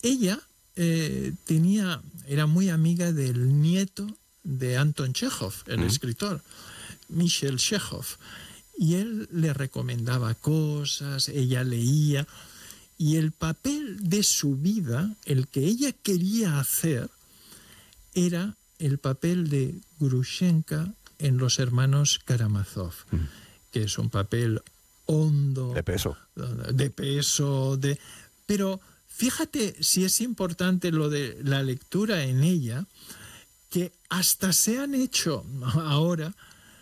ella era muy amiga del nieto de Anton Chekhov, el escritor, Michel Chekhov, y él le recomendaba cosas, ella leía, y el papel de su vida, el que ella quería hacer, era el papel de Grushenka en Los hermanos Karamazov, que es un papel hondo, de peso. Pero fíjate si es importante lo de la lectura en ella, que hasta se han hecho ahora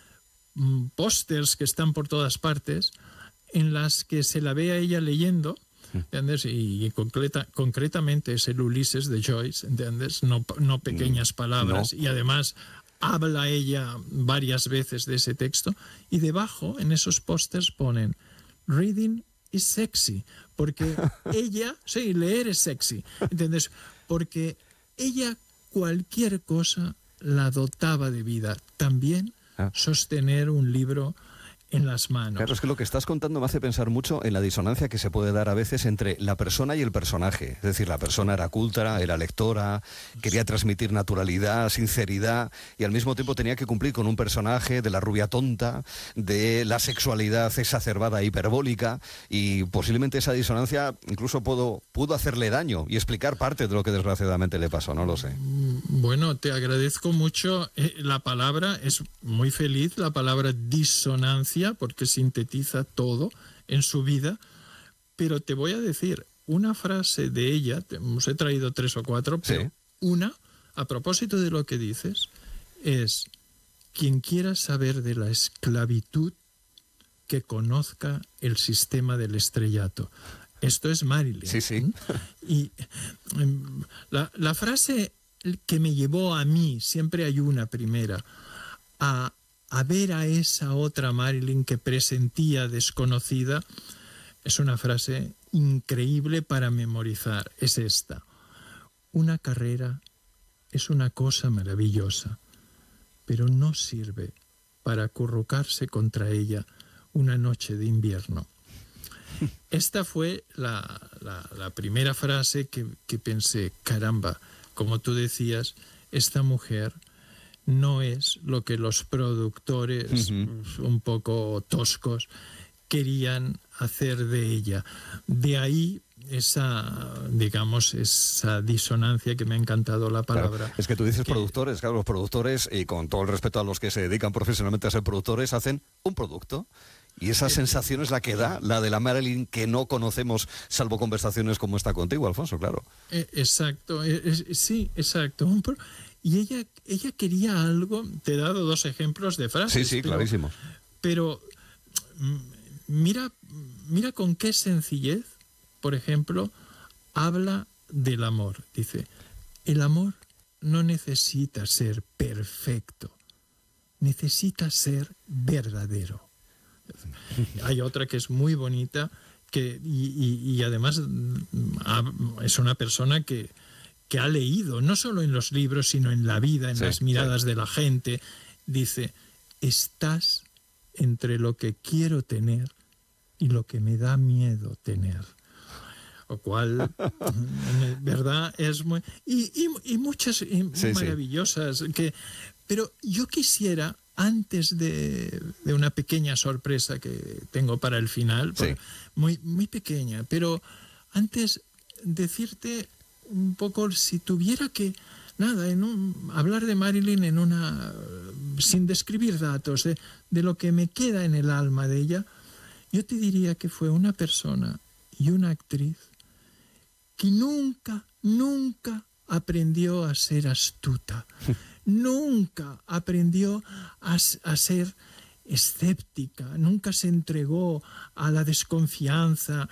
pósters que están por todas partes en las que se la ve a ella leyendo, ¿entiendes? Y concretamente es el Ulises de Joyce, ¿entiendes? No pequeñas palabras. No. Y además habla ella varias veces de ese texto, y debajo en esos pósters ponen "Reading is sexy", porque ella, sí, leer es sexy, ¿entiendes? Porque ella cualquier cosa la dotaba de vida, también sostener un libro en las manos. Claro, es que lo que estás contando me hace pensar mucho en la disonancia que se puede dar a veces entre la persona y el personaje. Es decir, la persona era culta, era lectora, quería transmitir naturalidad, sinceridad, y al mismo tiempo tenía que cumplir con un personaje de la rubia tonta, de la sexualidad exacerbada e hiperbólica, y posiblemente esa disonancia incluso pudo hacerle daño y explicar parte de lo que desgraciadamente le pasó, no lo sé. Bueno, te agradezco mucho. La palabra es muy feliz, la palabra disonancia, porque sintetiza todo en su vida, pero te voy a decir una frase de ella, os he traído 3 o 4, pero sí. Una, a propósito de lo que dices, es: quien quiera saber de la esclavitud, que conozca el sistema del estrellato. Esto es Marilyn. Sí, sí. Y la frase que me llevó a mí, siempre hay una primera, a ver a esa otra Marilyn que presentía desconocida, es una frase increíble para memorizar. Es esta: una carrera es una cosa maravillosa, pero no sirve para acurrucarse contra ella una noche de invierno. Esta fue la primera frase que pensé, caramba, como tú decías, esta mujer no es lo que los productores un poco toscos querían hacer de ella. De ahí esa disonancia, que me ha encantado la palabra. Claro, es que tú dices productores, claro, los productores, y con todo el respeto a los que se dedican profesionalmente a ser productores, hacen un producto. Y esa sensación es la que da, la de la Marilyn que no conocemos, salvo conversaciones como esta contigo, Alfonso, claro. Exacto, sí, exacto. Y ella quería algo. Te he dado 2 ejemplos de frases. Sí, clarísimo. Pero mira con qué sencillez, por ejemplo, habla del amor. Dice: el amor no necesita ser perfecto, necesita ser verdadero. Hay otra que es muy bonita, y además es una persona que ha leído, no solo en los libros, sino en la vida, en las miradas de la gente. Dice: estás entre lo que quiero tener y lo que me da miedo tener. Lo cual, ¿verdad? Es muy... Y muchas maravillosas. Pero yo quisiera, antes de una pequeña sorpresa que tengo para el final, muy, muy pequeña, pero antes decirte un poco, si tuviera que, hablar de Marilyn sin describir datos, de lo que me queda en el alma de ella, yo te diría que fue una persona y una actriz que nunca aprendió a ser astuta, nunca aprendió a ser escéptica, nunca se entregó a la desconfianza,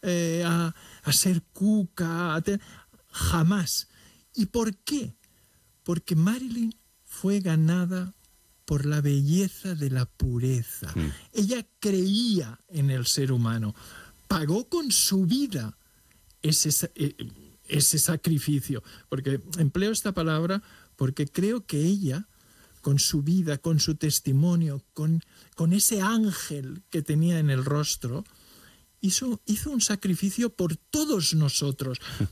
a ser cuca, jamás. ¿Y por qué? Porque Marilyn fue ganada por la belleza de la pureza. Ella creía en el ser humano, pagó con su vida ese sacrificio. Porque empleo esta palabra porque creo que ella, con su vida, con su testimonio, con ese ángel que tenía en el rostro, hizo un sacrificio por todos nosotros,